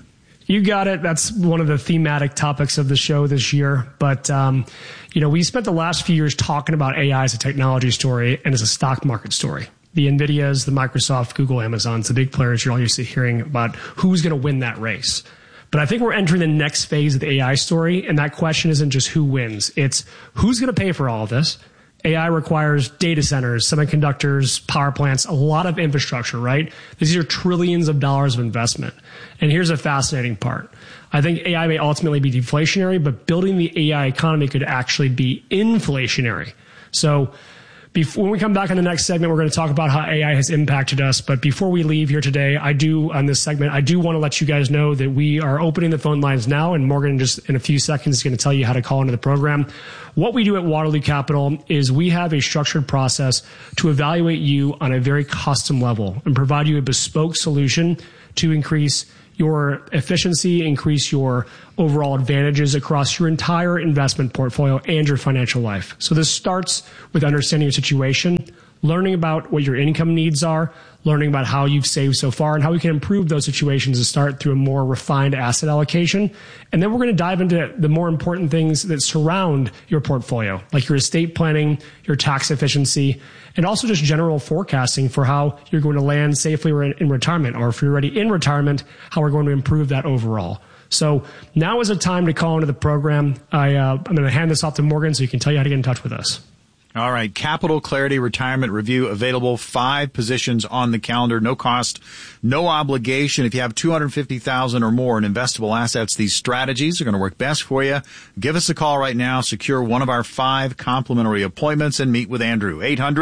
You got it. That's one of the thematic topics of the show this year. But, we spent the last few years talking about AI as a technology story and as a stock market story. The NVIDIAs, the Microsoft, Google, Amazons, the big players, you're all used to hearing about who's going to win that race. But I think we're entering the next phase of the AI story, and that question isn't just who wins. It's who's going to pay for all of this. AI requires data centers, semiconductors, power plants, a lot of infrastructure, right? These are trillions of dollars of investment. And here's a fascinating part. I think AI may ultimately be deflationary, but building the AI economy could actually be inflationary. So when we come back in the next segment, we're going to talk about how AI has impacted us. But before we leave here today, on this segment, I do want to let you guys know that we are opening the phone lines now, and Morgan just in a few seconds is going to tell you how to call into the program. What we do at Waterloo Capital is we have a structured process to evaluate you on a very custom level and provide you a bespoke solution to increase your efficiency, increase your overall advantages across your entire investment portfolio and your financial life. So this starts with understanding your situation, learning about what your income needs are, learning about how you've saved so far and how we can improve those situations and start through a more refined asset allocation. And then we're going to dive into the more important things that surround your portfolio, like your estate planning, your tax efficiency, and also just general forecasting for how you're going to land safely in retirement, or if you're already in retirement, how we're going to improve that overall. So now is a time to call into the program. I'm going to hand this off to Morgan so he can tell you how to get in touch with us. All right. Capital Clarity Retirement Review available. 5 positions on the calendar. No cost, no obligation. If you have $250,000 or more in investable assets, these strategies are going to work best for you. Give us a call right now. Secure one of our 5 complimentary appointments and meet with Andrew.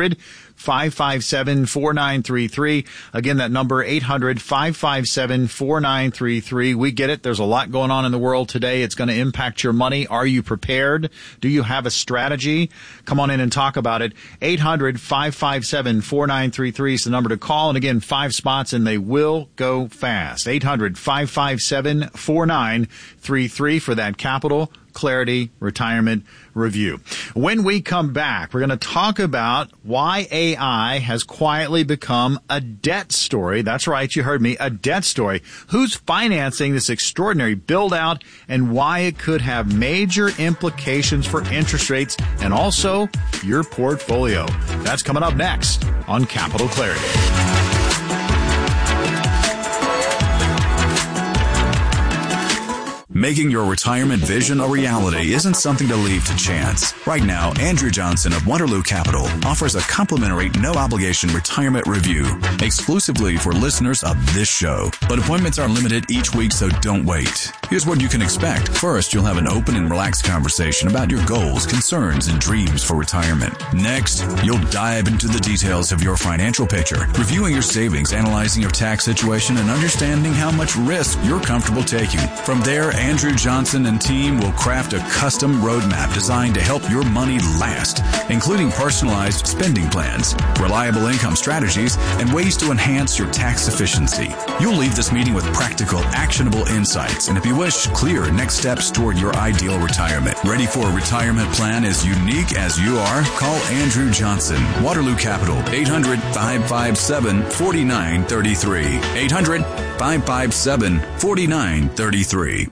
800-557-4933. Again, that number, 800-557-4933. We get it. There's a lot going on in the world today. It's going to impact your money. Are you prepared? Do you have a strategy? Come on in and talk about it. 800-557-4933 is the number to call. And again, 5 spots and they will go fast. 800-557-4933 for that Capital Clarity Retirement Review. When we come back, we're going to talk about why AI has quietly become a debt story. That's right, you heard me, a debt story. Who's financing this extraordinary build-out and why it could have major implications for interest rates and also your portfolio. That's coming up next on Capital Clarity. Making your retirement vision a reality isn't something to leave to chance. Right now, Andrew Johnson of Waterloo Capital offers a complimentary, no-obligation retirement review exclusively for listeners of this show. But appointments are limited each week, so don't wait. Here's what you can expect. First, you'll have an open and relaxed conversation about your goals, concerns, and dreams for retirement. Next, you'll dive into the details of your financial picture, reviewing your savings, analyzing your tax situation, and understanding how much risk you're comfortable taking. From there, Andrew Johnson and team will craft a custom roadmap designed to help your money last, including personalized spending plans, reliable income strategies, and ways to enhance your tax efficiency. You'll leave this meeting with practical, actionable insights, and if you wish, clear next steps toward your ideal retirement. Ready for a retirement plan as unique as you are? Call Andrew Johnson, Waterloo Capital, 800-557-4933. 800-557-4933.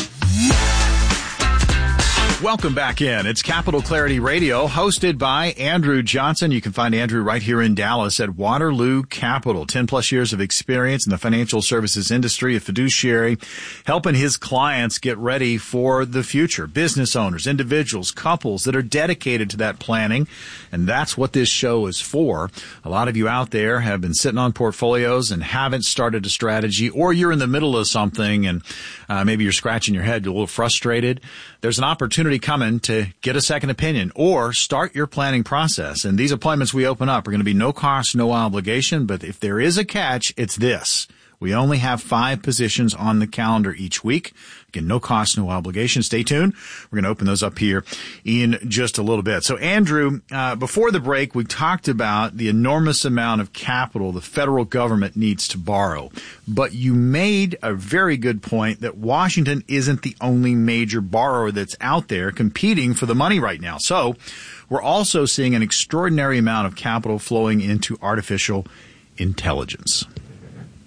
Welcome back in. It's Capital Clarity Radio, hosted by Andrew Johnson. You can find Andrew right here in Dallas at Waterloo Capital. 10-plus years of experience in the financial services industry, a fiduciary, helping his clients get ready for the future. Business owners, individuals, couples that are dedicated to that planning, and that's what this show is for. A lot of you out there have been sitting on portfolios and haven't started a strategy, or you're in the middle of something and maybe you're scratching your head, you're a little frustrated. There's an opportunity coming to get a second opinion or start your planning process. And these appointments we open up are going to be no cost, no obligation. But if there is a catch, it's this. We only have 5 positions on the calendar each week. Again, no cost, no obligation. Stay tuned. We're going to open those up here in just a little bit. So, Andrew, before the break, we talked about the enormous amount of capital the federal government needs to borrow. But you made a very good point that Washington isn't the only major borrower that's out there competing for the money right now. So, we're also seeing an extraordinary amount of capital flowing into artificial intelligence.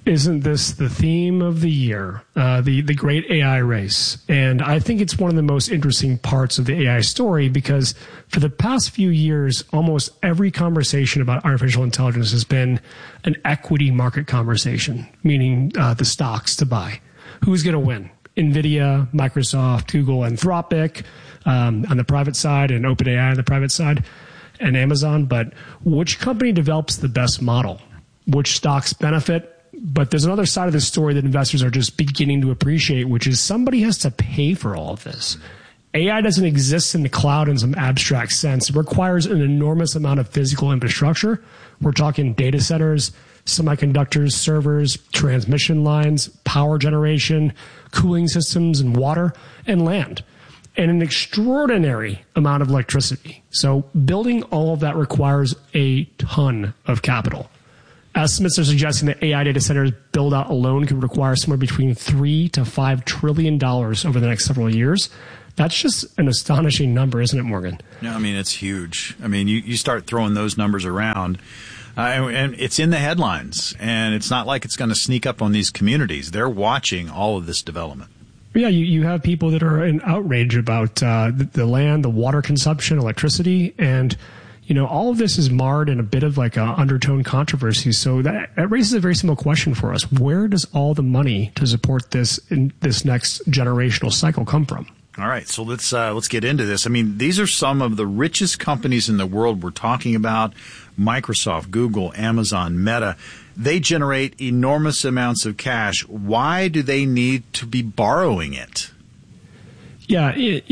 Isn't this the theme of the year, the great AI race? And I think it's one of the most interesting parts of the AI story because for the past few years, almost every conversation about artificial intelligence has been an equity market conversation, meaning the stocks to buy. Who's going to win? NVIDIA, Microsoft, Google, Anthropic on the private side and OpenAI on the private side and Amazon. But which company develops the best model? Which stocks benefit? But there's another side of the story that investors are just beginning to appreciate, which is somebody has to pay for all of this. AI doesn't exist in the cloud in some abstract sense. It requires an enormous amount of physical infrastructure. We're talking data centers, semiconductors, servers, transmission lines, power generation, cooling systems, and water, and land, and an extraordinary amount of electricity. So building all of that requires a ton of capital. Estimates are suggesting that AI data centers build out alone could require somewhere between $3 to $5 trillion over the next several years. That's just an astonishing number, isn't it, Morgan? Yeah, I mean, it's huge. I mean, you start throwing those numbers around, and it's in the headlines, and it's not like it's going to sneak up on these communities. They're watching all of this development. Yeah, you have people that are in outrage about the land, the water consumption, electricity, and all of this is marred in a bit of like an undertone controversy. So that raises a very simple question for us. Where does all the money to support this in this next generational cycle come from? All right, so let's get into this. I mean, these are some of the richest companies in the world we're talking about. Microsoft, Google, Amazon, Meta. They generate enormous amounts of cash. Why do they need to be borrowing it? Yeah,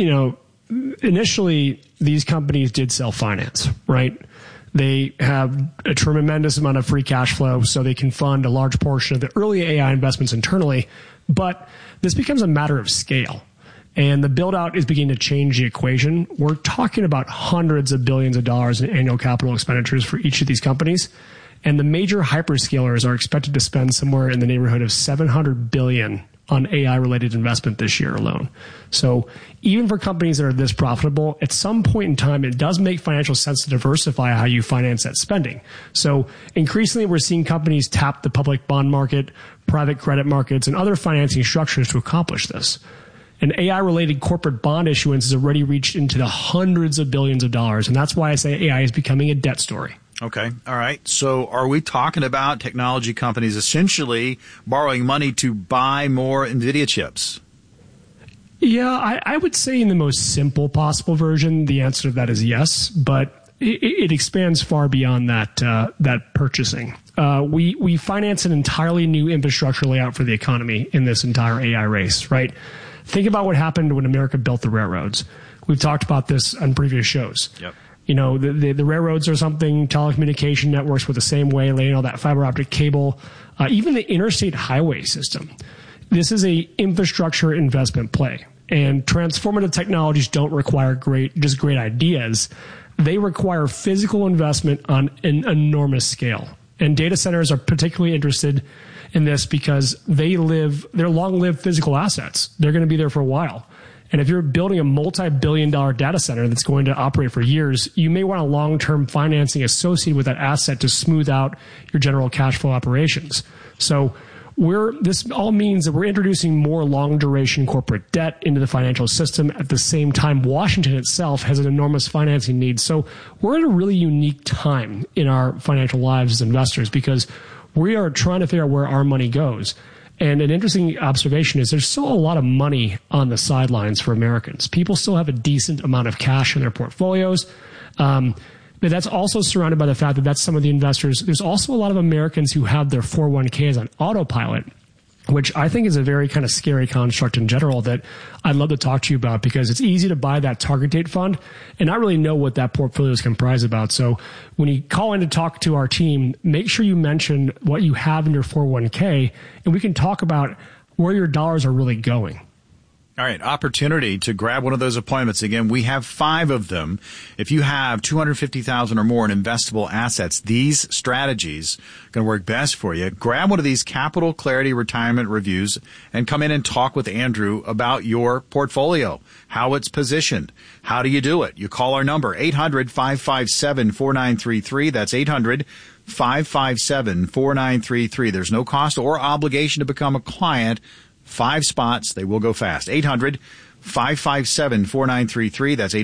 initially these companies did self-finance, right? They have a tremendous amount of free cash flow, so they can fund a large portion of the early AI investments internally. But this becomes a matter of scale. And the build-out is beginning to change the equation. We're talking about hundreds of billions of dollars in annual capital expenditures for each of these companies. And the major hyperscalers are expected to spend somewhere in the neighborhood of $700 billion on AI-related investment this year alone. So even for companies that are this profitable, at some point in time, it does make financial sense to diversify how you finance that spending. So increasingly, we're seeing companies tap the public bond market, private credit markets, and other financing structures to accomplish this. And AI-related corporate bond issuance has already reached into the hundreds of billions of dollars, and that's why I say AI is becoming a debt story. Okay. All right. So are we talking about technology companies essentially borrowing money to buy more NVIDIA chips? Yeah, I would say in the most simple possible version, the answer to that is yes, but it expands far beyond that purchasing. We finance an entirely new infrastructure layout for the economy in this entire AI race, right? Think about what happened when America built the railroads. We've talked about this on previous shows. Yep. The railroads are something, telecommunication networks were the same way, laying all that fiber optic cable, even the interstate highway system. This is a infrastructure investment play. And transformative technologies don't require great ideas. They require physical investment on an enormous scale. And data centers are particularly interested in this because they're long-lived physical assets. They're going to be there for a while. And if you're building a multi-billion-dollar data center that's going to operate for years, you may want a long-term financing associated with that asset to smooth out your general cash flow operations. So this all means that we're introducing more long-duration corporate debt into the financial system. At the same time, Washington itself has an enormous financing need. So we're at a really unique time in our financial lives as investors because we are trying to figure out where our money goes. And an interesting observation is there's still a lot of money on the sidelines for Americans. People still have a decent amount of cash in their portfolios. But that's also surrounded by the fact that that's some of the investors. There's also a lot of Americans who have their 401ks on autopilot, which I think is a very kind of scary construct in general that I'd love to talk to you about because it's easy to buy that target date fund and not really know what that portfolio is comprised about. So when you call in to talk to our team, make sure you mention what you have in your 401k and we can talk about where your dollars are really going. All right, opportunity to grab one of those appointments. Again, we have 5 of them. If you have $250,000 or more in investable assets, these strategies are going to work best for you. Grab one of these Capital Clarity Retirement Reviews and come in and talk with Andrew about your portfolio, how it's positioned. How do you do it? You call our number, 800-557-4933. That's 800-557-4933. There's no cost or obligation to become a client. 5 spots. They will go fast. 800-557-4933. That's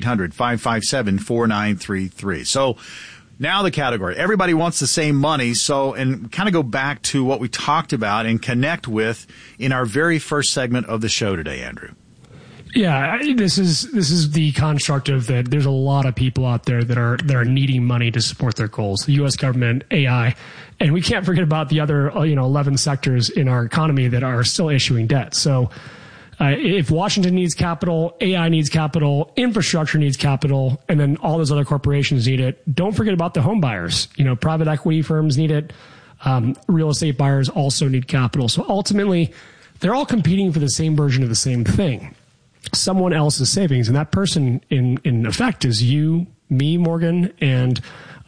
800-557-4933. So now the category. Everybody wants the same money. So, and kind of go back to what we talked about and connect with in our very first segment of the show today, Andrew. Yeah, this is the construct of that. There's a lot of people out there that are needing money to support their goals. The U.S. government, AI, and we can't forget about the other 11 sectors in our economy that are still issuing debt. So, if Washington needs capital, AI needs capital, infrastructure needs capital, and then all those other corporations need it. Don't forget about the home buyers. Private equity firms need it. Real estate buyers also need capital. So ultimately, they're all competing for the same version of the same thing. Someone else's savings, and that person in effect is you, me, Morgan, and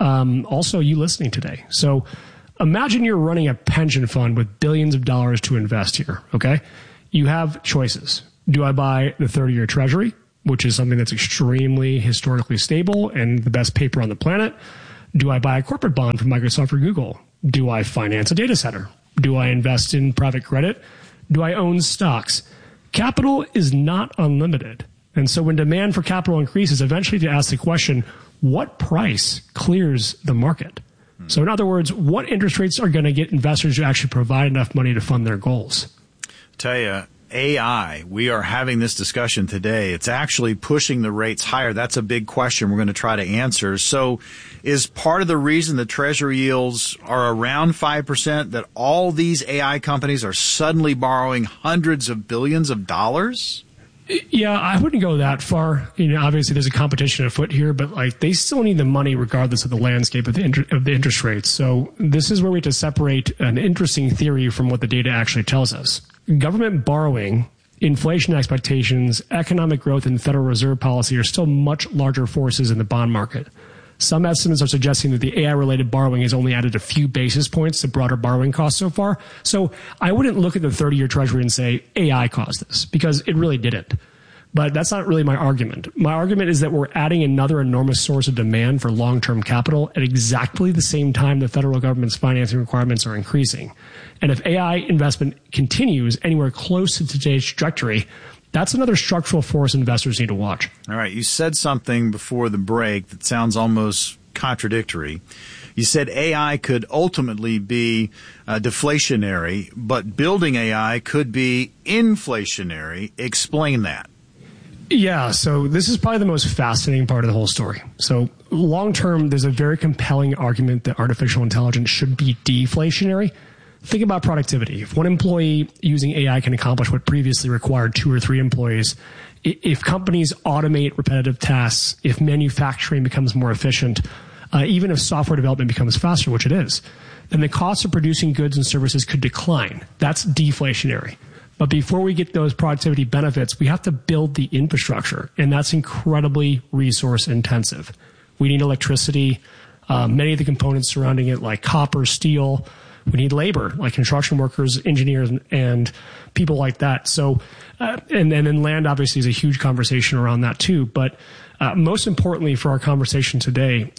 also you listening today. So imagine you're running a pension fund with billions of dollars to invest here, okay? You have choices. Do I buy the 30-year treasury, which is something that's extremely historically stable and the best paper on the planet? Do I buy a corporate bond from Microsoft or Google? Do I finance a data center? Do I invest in private credit? Do I own stocks? Capital is not unlimited. And so when demand for capital increases, eventually to ask the question, what price clears the market? So in other words, what interest rates are going to get investors to actually provide enough money to fund their goals? Tell you, AI, we are having this discussion today. It's actually pushing the rates higher. That's a big question we're going to try to answer. So is part of the reason the Treasury yields are around 5% that all these AI companies are suddenly borrowing hundreds of billions of dollars? Yeah, I wouldn't go that far. Obviously there's a competition afoot here, but they still need the money regardless of the landscape of the interest rates. So this is where we have to separate an interesting theory from what the data actually tells us. Government borrowing, inflation expectations, economic growth, and Federal Reserve policy are still much larger forces in the bond market. Some estimates are suggesting that the AI-related borrowing has only added a few basis points to broader borrowing costs so far. So I wouldn't look at the 30-year Treasury and say AI caused this, because it really didn't. But that's not really my argument. My argument is that we're adding another enormous source of demand for long-term capital at exactly the same time the federal government's financing requirements are increasing. And if AI investment continues anywhere close to today's trajectory, that's another structural force investors need to watch. All right. You said something before the break that sounds almost contradictory. You said AI could ultimately be deflationary, but building AI could be inflationary. Explain that. Yeah, so this is probably the most fascinating part of the whole story. So long term, there's a very compelling argument that artificial intelligence should be deflationary. Think about productivity. If one employee using AI can accomplish what previously required 2 or 3 employees, if companies automate repetitive tasks, if manufacturing becomes more efficient, even if software development becomes faster, which it is, then the cost of producing goods and services could decline. That's deflationary. But before we get those productivity benefits, we have to build the infrastructure, and that's incredibly resource intensive. We need electricity, many of the components surrounding it like copper, steel. We need labor, like construction workers, engineers, and people like that. So, and then land obviously is a huge conversation around that too. But most importantly for our conversation today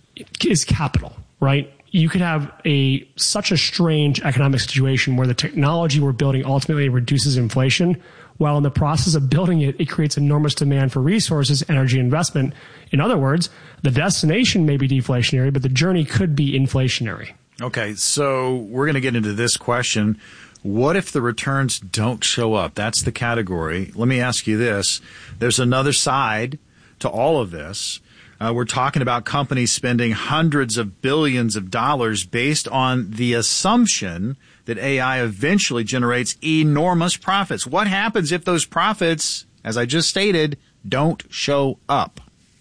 is capital, right? You could have such a strange economic situation where the technology we're building ultimately reduces inflation, while in the process of building it, it creates enormous demand for resources, energy, investment. In other words, the destination may be deflationary, but the journey could be inflationary. Okay, so we're going to get into this question. What if the returns don't show up? That's the category. Let me ask you this. There's another side to all of this. We're talking about companies spending hundreds of billions of dollars based on the assumption that AI eventually generates enormous profits. What happens if those profits, as I just stated, don't show up?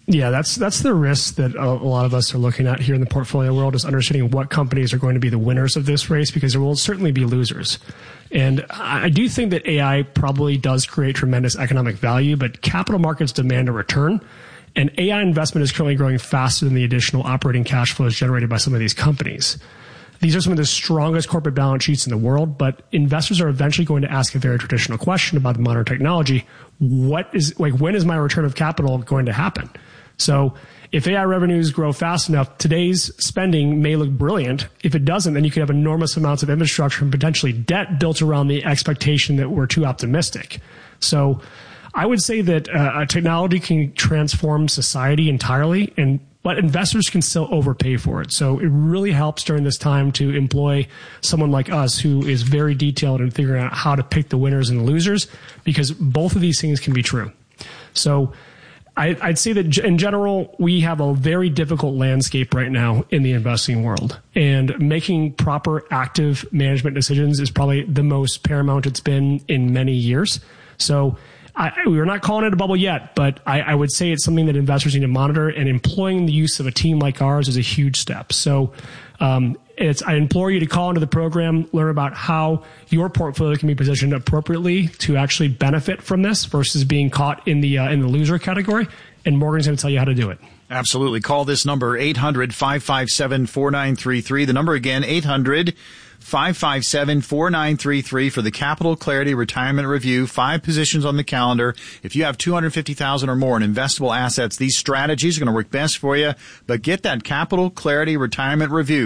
Yeah, that's the risk that a lot of us are looking at here in the portfolio world, is understanding what companies are going to be the winners of this race, because there will certainly be losers. And I do think that AI probably does create tremendous economic value, but capital markets demand a return. And AI investment is currently growing faster than the additional operating cash flows generated by some of these companies. These are some of the strongest corporate balance sheets in the world, but investors are eventually going to ask a very traditional question about the modern technology. When is my return of capital going to happen? So if AI revenues grow fast enough, today's spending may look brilliant. If it doesn't, then you could have enormous amounts of infrastructure and potentially debt built around the expectation that we're too optimistic. So I would say that technology can transform society entirely, but investors can still overpay for it. So it really helps during this time to employ someone like us who is very detailed in figuring out how to pick the winners and the losers, because both of these things can be true. So I'd say that in general, we have a very difficult landscape right now in the investing world, and making proper active management decisions is probably the most paramount it's been in many years. So we're not calling it a bubble yet, but I would say it's something that investors need to monitor, and employing the use of a team like ours is a huge step. So I implore you to call into the program, learn about how your portfolio can be positioned appropriately to actually benefit from this versus being caught in the loser category. And Morgan's going to tell you how to do it. Absolutely. Call this number, 800-557-4933. The number again, 800-557-4933 for the Capital Clarity Retirement Review. 5 positions on the calendar. If you have $250,000 or more in investable assets, these strategies are going to work best for you. But get that Capital Clarity Retirement Review.